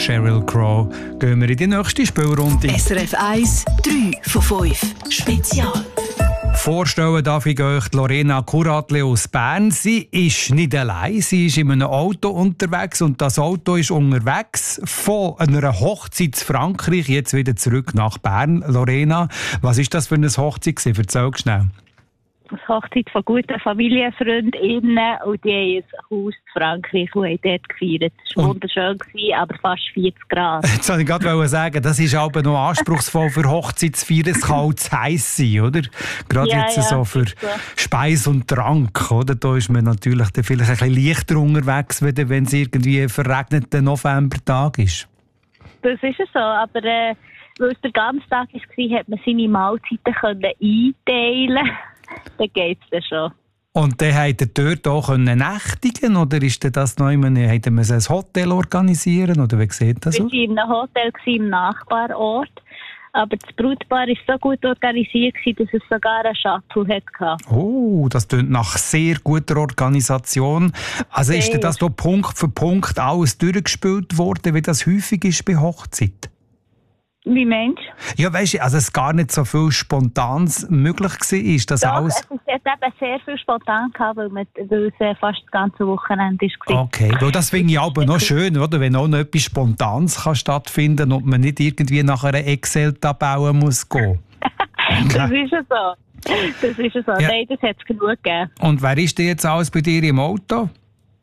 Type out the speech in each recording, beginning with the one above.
Sheryl Crow gehen wir in die nächste Spielrunde. SRF 1, 3 von 5. Spezial. Vorstellen darf ich euch Lorena Kuratli aus Bern. Sie ist nicht allein, sie ist in einem Auto unterwegs und das Auto ist unterwegs von einer Hochzeit in Frankreich, jetzt wieder zurück nach Bern. Lorena, was ist das für eine Hochzeit gewesen? Erzähl schnell. Eine Hochzeit von guten FamilienfreundInnen und die haben ein Haus in Frankreich und haben dort gefeiert. Es war wunderschön, aber fast 40 Grad. Jetzt wollte ich gerade sagen, das ist aber noch anspruchsvoll für Hochzeit zu feiern. Es kann auch zu heiß sein, oder? Gerade jetzt so für Speis und Trank, oder? Da ist man natürlich dann vielleicht ein bisschen leichter unterwegs, wenn es irgendwie ein verregneter Novembertag ist. Das ist es so, aber weil es der ganze Tag war, hat man seine Mahlzeiten einteilen. Dann geht es dann schon. Und dann habt ihr dort auch nächtigen oder ist das noch immer, hätten wir ein Hotel organisieren oder wie sieht das aus? Wir waren in einem Hotel im Nachbarort, aber das Brautpaar war so gut organisiert, dass es sogar einen Shuttle hatte. Oh, das klingt nach sehr guter Organisation. Also ist das da Punkt für Punkt alles durchgespielt worden, wie das häufig ist bei Hochzeit? Wie meinst du? Ja, weisst du, also es gar nicht so viel Spontanes möglich war. Das Doch, alles... es hat eben sehr viel spontan gehabt, weil es fast das ganze Wochenende war. Okay, weil das finde ich aber noch schön, oder? Wenn auch noch etwas Spontanes kann stattfinden und man nicht irgendwie nach einer Excel-Tabelle muss gehen. Das ist ja so. Das ist ja so. Ja. Nein, das hat es genug gegeben. Und wer ist denn jetzt alles bei dir im Auto?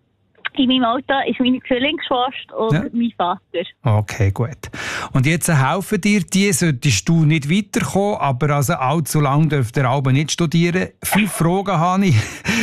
In meinem Auto ist meine Zwillingsschwester und mein Vater. Okay, gut. Und jetzt helfen dir, die solltest du nicht weiterkommen, aber also allzu lange dürft ihr aber nicht studieren. 5 Fragen habe ich,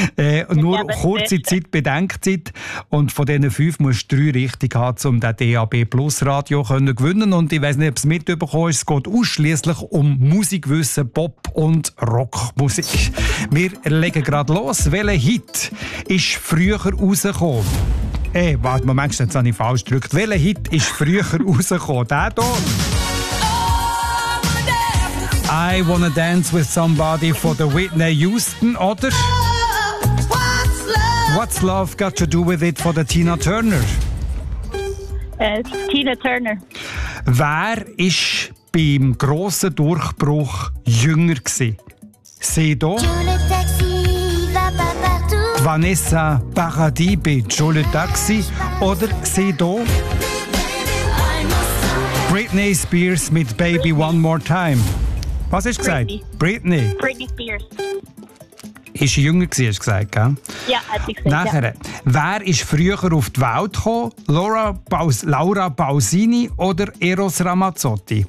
nur kurze Zeit, Bedenkzeit. Und von diesen 5 musst du 3 richtig haben, um den DAB Plus Radio zu gewinnen. Und ich weiss nicht, ob es mitbekommen ist, es geht ausschliesslich um Musikwissen, Pop- und Rockmusik. Wir legen gerade los. Welcher Hit ist früher rausgekommen? Warte, Moment, jetzt habe ich falsch gedrückt. Welcher Hit ist früher rausgekommen? Der hier? I Wanna Dance With Somebody von der Whitney Houston, oder? What's Love Got To Do With It von der Tina Turner? Tina Turner. Wer war beim grossen Durchbruch jünger gewesen? Sie hier? Vanessa Paradis bei Joe Le Taxi oder sie hier? Britney Spears mit Baby One More Time. Was hast du gesagt? Britney. Britney Spears. Ist jünger gewesen, hast du gesagt, gell? Ja, hat sie gesagt. Nachher, wer ist früher auf die Welt gekommen? Laura Pausini oder Eros Ramazzotti?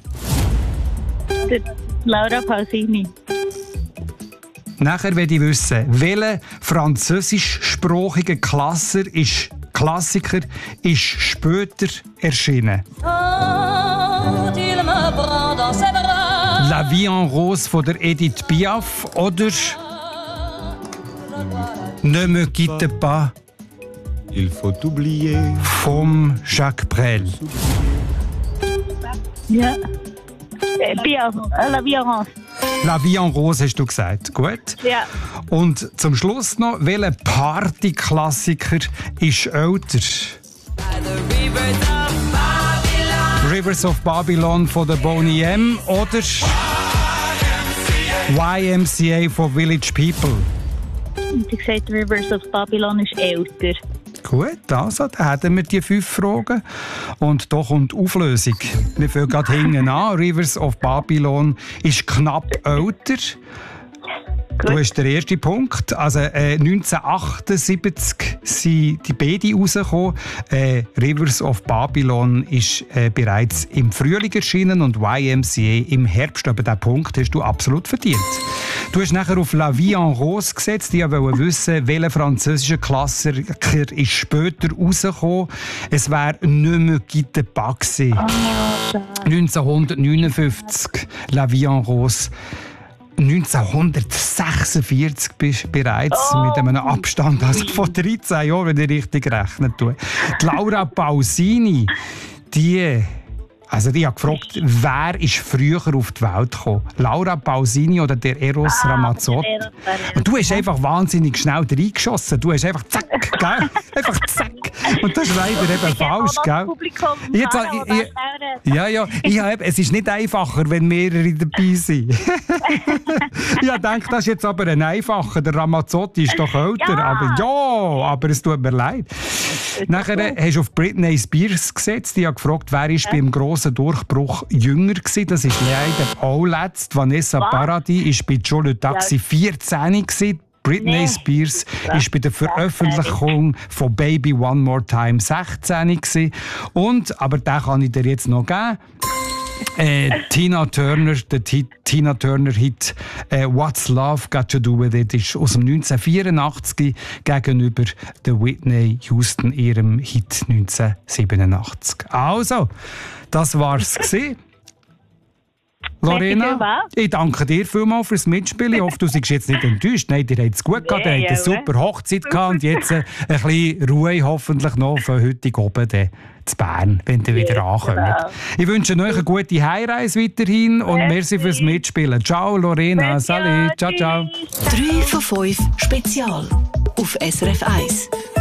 Laura Pausini. Nachher will ich wissen, welcher französischsprachige Klassiker ist später erschienen? La Vie en Rose von der Edith Piaf oder Ne me quitte pas Il faut oublier vom Jacques Brel. Ja. Piaf, La Vie en Rose. La Vie en Rose hast du gesagt, gut? Ja. Und zum Schluss noch, welcher Partyklassiker ist älter? Rivers of Babylon von der Boney M oder YMCA von Village People? Sie gesagt, Rivers of Babylon ist älter. Gut, also, dann hätten wir die 5 Fragen. Und da kommt die Auflösung. Wir fangen gerade hinten an. Rivers of Babylon ist knapp älter. Gut. Du hast den ersten Punkt. Also 1978 sind die beiden rausgekommen. Rivers of Babylon ist bereits im Frühling erschienen und YMCA im Herbst. Aber diesen Punkt hast du absolut verdient. Du hast nachher auf La Vie en Rose gesetzt. Ich wollte wissen, welcher französische Klassiker ist später rausgekommen. Es wäre «Ne me quitte pas» gewesen. 1959 «La Vie en Rose». 1946 bist du bereits mit einem Abstand von 13 Jahren, wenn ich richtig rechnen tue. Die Laura Pausini, die Also ich habe gefragt, wer ist früher auf die Welt gekommen? Laura Pausini oder der Eros Ramazzotti? Und du hast einfach wahnsinnig schnell reingeschossen. Du hast einfach zack, gell? Einfach zack. Und das ist leider eben falsch, gell? Es ist nicht einfacher, wenn mehrere dabei sind. Ich denke, das ist jetzt aber ein einfacher. Der Ramazzotti ist doch älter. Aber es tut mir leid. Nachher hast du auf Britney Spears gesetzt. Ich habe gefragt, wer ist beim grossen Durchbruch jünger gewesen. Das ist leider auch letzt. Vanessa Paradis war bei Joe Le Taxi 14 gewesen. Britney Spears war bei der Veröffentlichung von Baby One More Time 16 gewesen. Und, aber den kann ich dir jetzt noch geben. Tina Turner, der Tina Turner Hit What's Love Got to Do With It ist aus dem 1984 gegenüber der Whitney Houston ihrem Hit 1987. Also, das war's gewesen. Lorena, ich danke dir vielmals fürs Mitspielen. Ich hoffe, du seist jetzt nicht enttäuscht. Nein, dir hat es gut gehabt, ihr habt eine super Hochzeit gehabt und jetzt ein bisschen Ruhe hoffentlich noch von heute oben zu Bern, wenn ihr wieder ankommt. Ich wünsche euch eine gute Heimreise weiterhin und merci fürs Mitspielen. Ciao Lorena, salut, ciao, ciao. 3 von 5 Spezial auf SRF 1.